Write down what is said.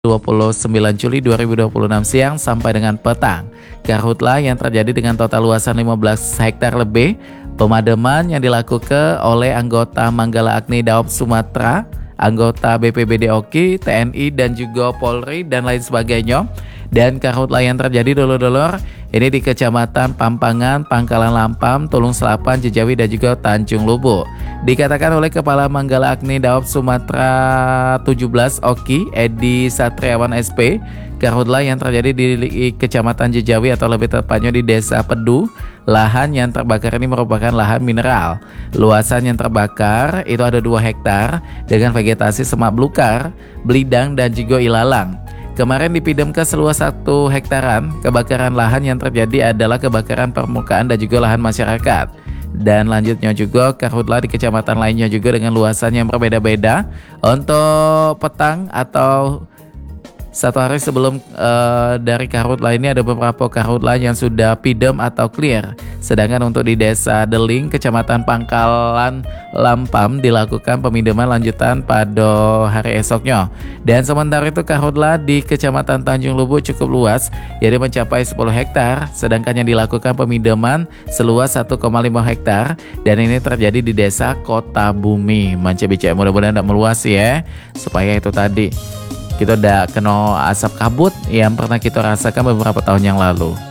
29 Juli 2026 siang sampai dengan petang. Karhutla yang terjadi dengan total luasan 15 hektar lebih. Pemadaman yang dilakukan oleh anggota Manggala Agni Daob Sumatera, anggota BPBD Oki, TNI dan juga Polri dan lain sebagainya. Dan karhutla yang terjadi dulur-dulur ini di Kecamatan Pampangan, Pangkalan Lampam, Tulung Selapan, Jejawi dan juga Tanjung Lubu. Dikatakan oleh Kepala Manggala Agni Daob Sumatera 17 Oki, Edi Satriawan SP, karhutla yang terjadi di Kecamatan Jejawi atau lebih tepatnya di Desa Pedu, lahan yang terbakar ini merupakan lahan mineral. Luasan yang terbakar itu ada 2 hektar dengan vegetasi semak belukar, belidang dan juga ilalang. Kemarin dipidamkan seluas 1 hektaran. Kebakaran lahan yang terjadi adalah kebakaran permukaan dan juga lahan masyarakat. Dan lanjutnya juga karhutla di kecamatan lainnya juga dengan luasan yang berbeda-beda. Untuk petang atau 1 hari sebelum dari karhutla ini ada beberapa karhutla yang sudah pidam atau clear. Sedangkan untuk di Desa Deling, Kecamatan Pangkalan Lampam dilakukan pemindaman lanjutan pada hari esoknya. Dan sementara itu karhutla di Kecamatan Tanjung Lubu cukup luas, yaitu mencapai 10 hektar. Sedangkan yang dilakukan pemindaman seluas 1,5 hektar. Dan ini terjadi di Desa Kota Bumi. Manca-bicara mudah-mudahan tidak meluas ya. Supaya itu tadi kita udah kena asap kabut yang pernah kita rasakan beberapa tahun yang lalu.